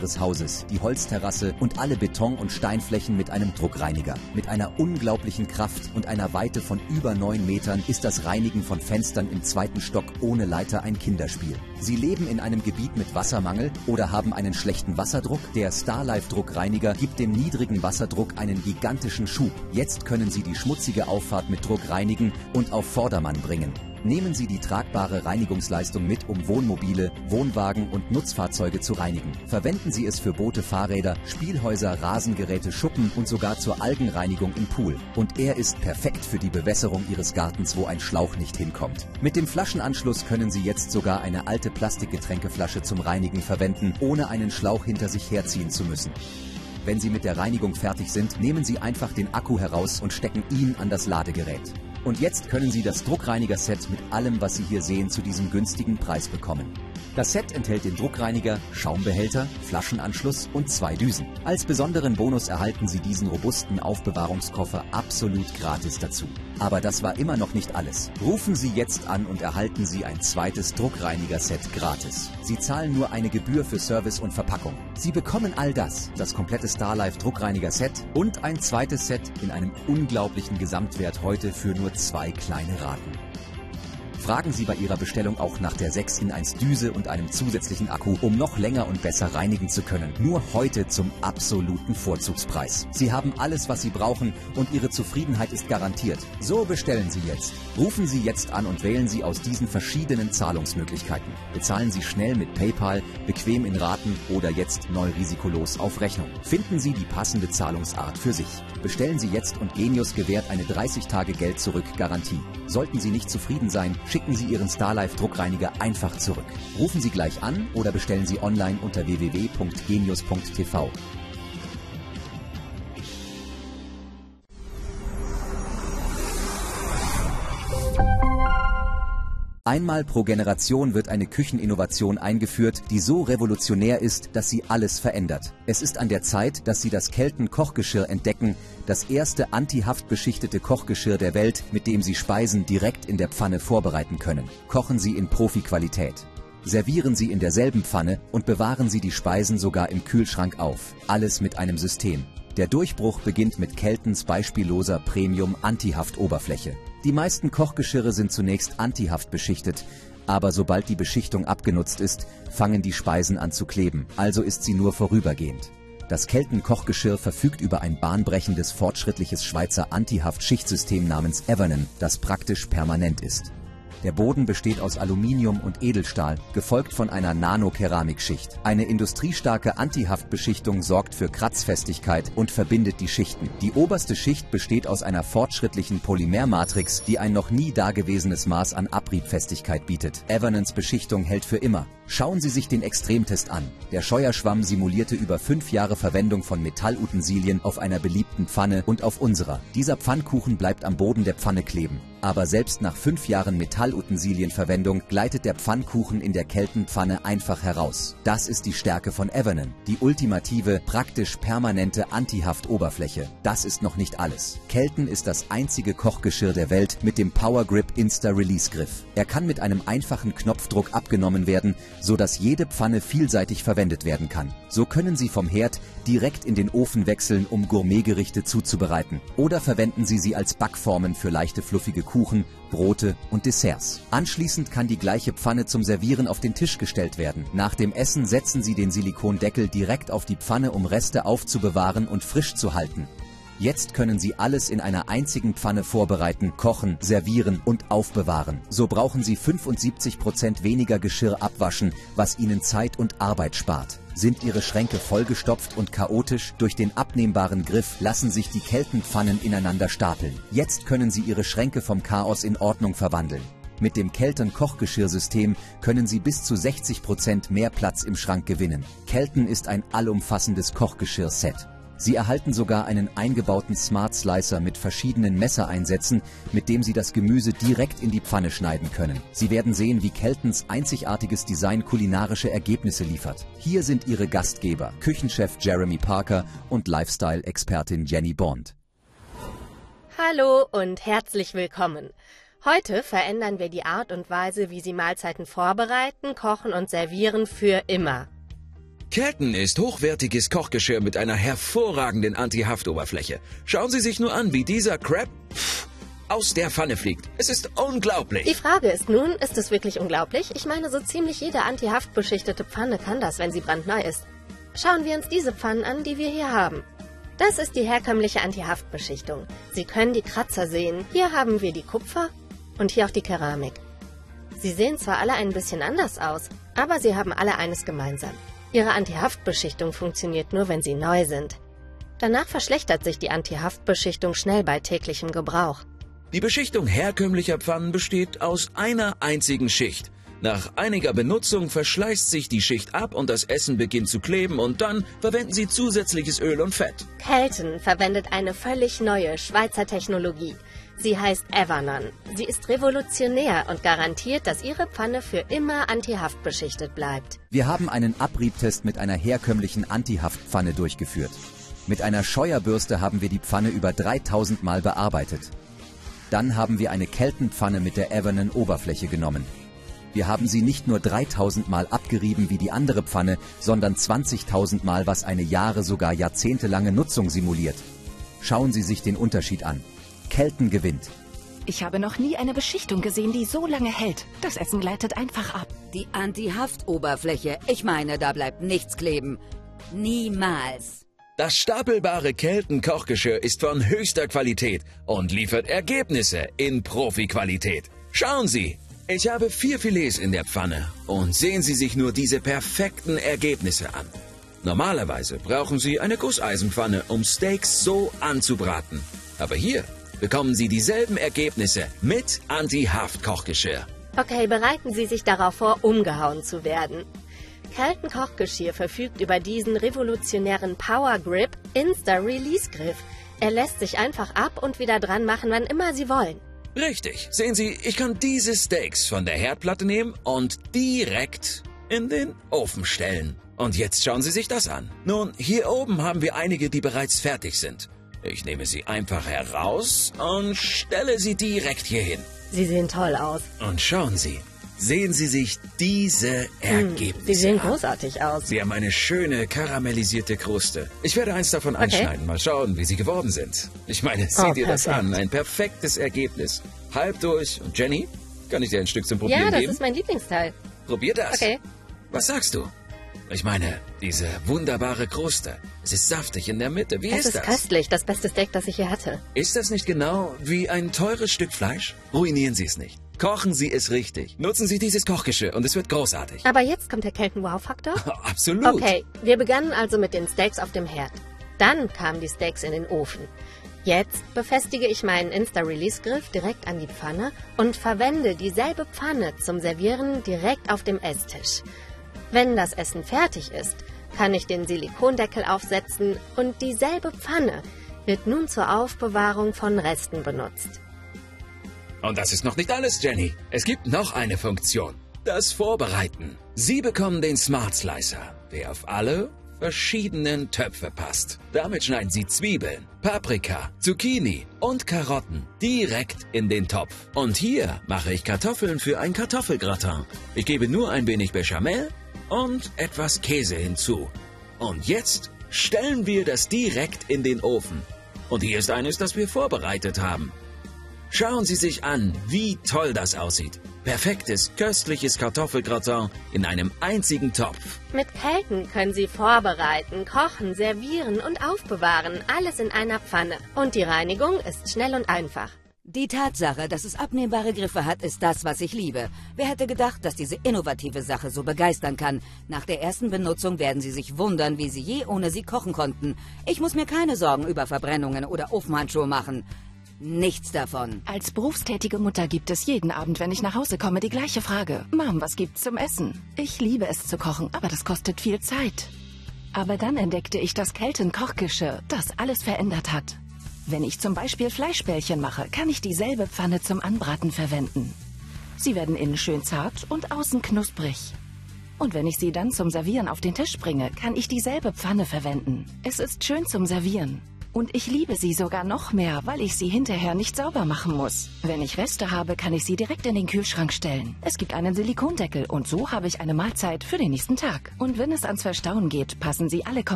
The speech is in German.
Ihres Hauses, die Holzterrasse und alle Beton- und Steinflächen mit einem Druckreiniger. Mit einer unglaublichen Kraft und einer Weite von über 9 Metern ist das Reinigen von Fenstern im 2. Stock ohne Leiter ein Kinderspiel. Sie leben in einem Gebiet mit Wassermangel oder haben einen schlechten Wasserdruck? Der Starlife Druckreiniger gibt dem niedrigen Wasserdruck einen gigantischen Schub. Jetzt können Sie die schmutzige Auffahrt mit Druck reinigen und auf Vordermann bringen. Nehmen Sie die tragbare Reinigungsleistung mit, um Wohnmobile, Wohnwagen und Nutzfahrzeuge zu reinigen. Verwenden Sie es für Boote, Fahrräder, Spielhäuser, Rasengeräte, Schuppen und sogar zur Algenreinigung im Pool. Und er ist perfekt für die Bewässerung Ihres Gartens, wo ein Schlauch nicht hinkommt. Mit dem Flaschenanschluss können Sie jetzt sogar eine alte Plastikgetränkeflasche zum Reinigen verwenden, ohne einen Schlauch hinter sich herziehen zu müssen. Wenn Sie mit der Reinigung fertig sind, nehmen Sie einfach den Akku heraus und stecken ihn an das Ladegerät. Und jetzt können Sie das Druckreiniger-Set mit allem, was Sie hier sehen, zu diesem günstigen Preis bekommen. Das Set enthält den Druckreiniger, Schaumbehälter, Flaschenanschluss und 2 Düsen. Als besonderen Bonus erhalten Sie diesen robusten Aufbewahrungskoffer absolut gratis dazu. Aber das war immer noch nicht alles. Rufen Sie jetzt an und erhalten Sie ein zweites Druckreiniger-Set gratis. Sie zahlen nur eine Gebühr für Service und Verpackung. Sie bekommen all das komplette Starlife Druckreiniger-Set und ein zweites Set in einem unglaublichen Gesamtwert heute für nur 2 kleine Raten. Fragen Sie bei Ihrer Bestellung auch nach der 6-in-1 Düse und einem zusätzlichen Akku, um noch länger und besser reinigen zu können. Nur heute zum absoluten Vorzugspreis. Sie haben alles, was Sie brauchen und Ihre Zufriedenheit ist garantiert. So bestellen Sie jetzt. Rufen Sie jetzt an und wählen Sie aus diesen verschiedenen Zahlungsmöglichkeiten. Bezahlen Sie schnell mit PayPal, bequem in Raten oder jetzt neu risikolos auf Rechnung. Finden Sie die passende Zahlungsart für sich. Bestellen Sie jetzt und Genius gewährt eine 30-Tage-Geld-Zurück-Garantie. Sollten Sie nicht zufrieden sein, schicken Sie Ihren Starlife Druckreiniger einfach zurück. Rufen Sie gleich an oder bestellen Sie online unter www.genius.tv. Einmal pro Generation wird eine Kücheninnovation eingeführt, die so revolutionär ist, dass sie alles verändert. Es ist an der Zeit, dass Sie das Kelton-Kochgeschirr entdecken, das erste antihaftbeschichtete Kochgeschirr der Welt, mit dem Sie Speisen direkt in der Pfanne vorbereiten können. Kochen Sie in Profi-Qualität. Servieren Sie in derselben Pfanne und bewahren Sie die Speisen sogar im Kühlschrank auf. Alles mit einem System. Der Durchbruch beginnt mit Keltons beispielloser Premium-Antihaft-Oberfläche. Die meisten Kochgeschirre sind zunächst antihaftbeschichtet, aber sobald die Beschichtung abgenutzt ist, fangen die Speisen an zu kleben, also ist sie nur vorübergehend. Das Kelton-Kochgeschirr verfügt über ein bahnbrechendes, fortschrittliches Schweizer Antihaft-Schichtsystem namens Evonen, das praktisch permanent ist. Der Boden besteht aus Aluminium und Edelstahl, gefolgt von einer Nano-Keramikschicht. Eine industriestarke Antihaftbeschichtung sorgt für Kratzfestigkeit und verbindet die Schichten. Die oberste Schicht besteht aus einer fortschrittlichen Polymermatrix, die ein noch nie dagewesenes Maß an Abriebfestigkeit bietet. Evonens Beschichtung hält für immer. Schauen Sie sich den Extremtest an. Der Scheuerschwamm simulierte über 5 Jahre Verwendung von Metallutensilien auf einer beliebten Pfanne und auf unserer. Dieser Pfannkuchen bleibt am Boden der Pfanne kleben. Aber selbst nach 5 Jahren Metallutensilien-Verwendung gleitet der Pfannkuchen in der Kelton-Pfanne einfach heraus. Das ist die Stärke von Evonen. Die ultimative, praktisch permanente Antihaft-Oberfläche. Das ist noch nicht alles. Kelton ist das einzige Kochgeschirr der Welt mit dem Power Grip Insta-Release-Griff. Er kann mit einem einfachen Knopfdruck abgenommen werden, sodass jede Pfanne vielseitig verwendet werden kann. So können Sie vom Herd direkt in den Ofen wechseln, um Gourmetgerichte zuzubereiten. Oder verwenden Sie sie als Backformen für leichte, fluffige Kuchen, Brote und Desserts. Anschließend kann die gleiche Pfanne zum Servieren auf den Tisch gestellt werden. Nach dem Essen setzen Sie den Silikondeckel direkt auf die Pfanne, um Reste aufzubewahren und frisch zu halten. Jetzt können Sie alles in einer einzigen Pfanne vorbereiten, kochen, servieren und aufbewahren. So brauchen Sie 75% weniger Geschirr abwaschen, was Ihnen Zeit und Arbeit spart. Sind Ihre Schränke vollgestopft und chaotisch? Durch den abnehmbaren Griff lassen sich die Kelton-Pfannen ineinander stapeln. Jetzt können Sie Ihre Schränke vom Chaos in Ordnung verwandeln. Mit dem Kelton Kochgeschirrsystem können Sie bis zu 60% mehr Platz im Schrank gewinnen. Kelton ist ein allumfassendes Kochgeschirr-Set. Sie erhalten sogar einen eingebauten Smart Slicer mit verschiedenen Messereinsätzen, mit dem Sie das Gemüse direkt in die Pfanne schneiden können. Sie werden sehen, wie Keltons einzigartiges Design kulinarische Ergebnisse liefert. Hier sind Ihre Gastgeber, Küchenchef Jeremy Parker und Lifestyle-Expertin Jenny Bond. Hallo und herzlich willkommen. Heute verändern wir die Art und Weise, wie Sie Mahlzeiten vorbereiten, kochen und servieren für immer. Kelton ist hochwertiges Kochgeschirr mit einer hervorragenden Anti-Haftoberfläche. Schauen Sie sich nur an, wie dieser Crab aus der Pfanne fliegt. Es ist unglaublich. Die Frage ist nun, ist es wirklich unglaublich? Ich meine, so ziemlich jede antihaftbeschichtete Pfanne kann das, wenn sie brandneu ist. Schauen wir uns diese Pfannen an, die wir hier haben. Das ist die herkömmliche Antihaftbeschichtung. Sie können die Kratzer sehen. Hier haben wir die Kupfer und hier auch die Keramik. Sie sehen zwar alle ein bisschen anders aus, aber sie haben alle eines gemeinsam. Ihre Antihaftbeschichtung funktioniert nur, wenn sie neu sind. Danach verschlechtert sich die Antihaftbeschichtung schnell bei täglichem Gebrauch. Die Beschichtung herkömmlicher Pfannen besteht aus einer einzigen Schicht. Nach einiger Benutzung verschleißt sich die Schicht ab und das Essen beginnt zu kleben und dann verwenden Sie zusätzliches Öl und Fett. Kelton verwendet eine völlig neue Schweizer Technologie. Sie heißt Evernon. Sie ist revolutionär und garantiert, dass Ihre Pfanne für immer antihaftbeschichtet bleibt. Wir haben einen Abriebtest mit einer herkömmlichen Antihaftpfanne durchgeführt. Mit einer Scheuerbürste haben wir die Pfanne über 3000 Mal bearbeitet. Dann haben wir eine Kelton-Pfanne mit der Evernon-Oberfläche genommen. Wir haben sie nicht nur 3000 Mal abgerieben wie die andere Pfanne, sondern 20.000 Mal, was eine sogar jahrzehntelange Nutzung simuliert. Schauen Sie sich den Unterschied an. Kelton gewinnt. Ich habe noch nie eine Beschichtung gesehen, die so lange hält. Das Essen gleitet einfach ab. Die Anti-Haft-Oberfläche, ich meine, da bleibt nichts kleben. Niemals. Das stapelbare Kelton-Kochgeschirr ist von höchster Qualität und liefert Ergebnisse in Profi-Qualität. Schauen Sie! Ich habe 4 Filets in der Pfanne und sehen Sie sich nur diese perfekten Ergebnisse an. Normalerweise brauchen Sie eine Gusseisenpfanne, um Steaks so anzubraten. Aber hier bekommen Sie dieselben Ergebnisse mit Anti-Haft-Kochgeschirr. Okay, bereiten Sie sich darauf vor, umgehauen zu werden. Kelton Kochgeschirr verfügt über diesen revolutionären Power Grip Insta-Release Griff. Er lässt sich einfach ab und wieder dran machen, wann immer Sie wollen. Richtig. Sehen Sie, ich kann diese Steaks von der Herdplatte nehmen und direkt in den Ofen stellen. Und jetzt schauen Sie sich das an. Nun, hier oben haben wir einige, die bereits fertig sind. Ich nehme sie einfach heraus und stelle sie direkt hierhin. Sie sehen toll aus. Und schauen Sie, sehen Sie sich diese Ergebnisse Sie sehen an. großartig aus. Sie haben eine schöne karamellisierte Kruste. Ich werde eins davon anschneiden. Mal schauen, wie sie geworden sind. Ich meine, sieh dir das an. Ein perfektes Ergebnis. Halb durch. Und Jenny, kann ich dir ein Stück zum Probieren Ja, das geben? ist mein Lieblingsteil. Probier das. Okay. Was sagst du? Ich meine, diese wunderbare Kruste. Es ist saftig in der Mitte. Wie Es ist ist das? köstlich, das beste Steak, das ich hier hatte. Ist das nicht genau wie ein teures Stück Fleisch? Ruinieren Sie es nicht. Kochen Sie es richtig. Nutzen Sie dieses Kochgeschirr und es wird großartig. Aber jetzt kommt der Kelton-Wow-Faktor. Absolut. Okay, wir begannen also mit den Steaks auf dem Herd. Dann kamen die Steaks in den Ofen. Jetzt befestige ich meinen Insta-Release-Griff direkt an die Pfanne und verwende dieselbe Pfanne zum Servieren direkt auf dem Esstisch. Wenn das Essen fertig ist, kann ich den Silikondeckel aufsetzen und dieselbe Pfanne wird nun zur Aufbewahrung von Resten benutzt. Und das ist noch nicht alles, Jenny. Es gibt noch eine Funktion. Das Vorbereiten. Sie bekommen den Smart Slicer, der auf alle verschiedenen Töpfe passt. Damit schneiden Sie Zwiebeln, Paprika, Zucchini und Karotten direkt in den Topf. Und hier mache ich Kartoffeln für ein Kartoffelgratin. Ich gebe nur ein wenig Bechamel und etwas Käse hinzu. Und jetzt stellen wir das direkt in den Ofen. Und hier ist eines, das wir vorbereitet haben. Schauen Sie sich an, wie toll das aussieht. Perfektes, köstliches Kartoffelgratin in einem einzigen Topf. Mit Kelton können Sie vorbereiten, kochen, servieren und aufbewahren, alles in einer Pfanne. Und die Reinigung ist schnell und einfach. Die Tatsache, dass es abnehmbare Griffe hat, ist das, was ich liebe. Wer hätte gedacht, dass diese innovative Sache so begeistern kann? Nach der ersten Benutzung werden Sie sich wundern, wie Sie je ohne sie kochen konnten. Ich muss mir keine Sorgen über Verbrennungen oder Ofenhandschuhe machen. Nichts davon. Als berufstätige Mutter gibt es jeden Abend, wenn ich nach Hause komme, die gleiche Frage. Mom, was gibt's zum Essen? Ich liebe es zu kochen, aber das kostet viel Zeit. Aber dann entdeckte ich das Kelton-Kochgeschirr, das alles verändert hat. Wenn ich zum Beispiel Fleischbällchen mache, kann ich dieselbe Pfanne zum Anbraten verwenden. Sie werden innen schön zart und außen knusprig. Und wenn ich sie dann zum Servieren auf den Tisch bringe, kann ich dieselbe Pfanne verwenden. Es ist schön zum Servieren. Und ich liebe sie sogar noch mehr, weil ich sie hinterher nicht sauber machen muss. Wenn ich Reste habe, kann ich sie direkt in den Kühlschrank stellen. Es gibt einen Silikondeckel und so habe ich eine Mahlzeit für den nächsten Tag. Und wenn es ans Verstauen geht, passen sie alle